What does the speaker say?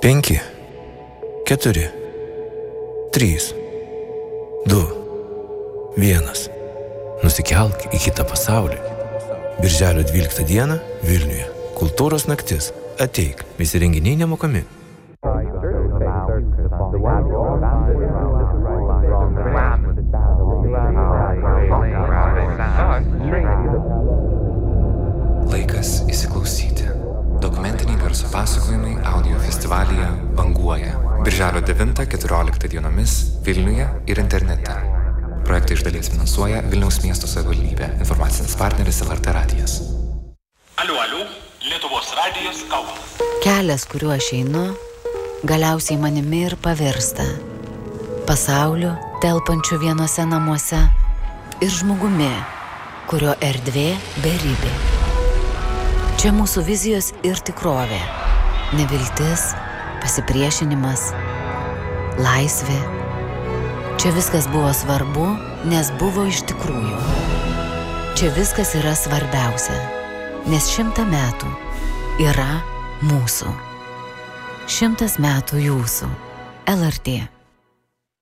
5, 4, 3, 2, 1. Nusikelk į kitą pasaulį. Birželio 12 dieną Vilniuje. Kultūros naktis. Ateik. Visi renginiai nemokami. Laikas įsiklausyti. Dokumentiniai garso pasakojimai audio festivalyje Banguoja. Birželio 9-14 dienomis Vilniuje ir internete. Projektą iš dalies finansuoja Vilniaus miesto savivaldybė. Informacinis partneris LRT radijas. Aliu, Lietuvos radijas kalba. Kelias, kuriuo aš einu, galiausiai manimi ir pavirsta. Pasauliu, telpančiu vienose namuose ir žmogumi, kurio erdvė beribė. Čia mūsų vizijos ir tikrovė. Neviltis, pasipriešinimas, laisvė. Čia viskas buvo svarbu, nes buvo iš tikrųjų. Čia viskas yra svarbiausia, nes 100 metų yra mūsų. 100 metų jūsų. LRT.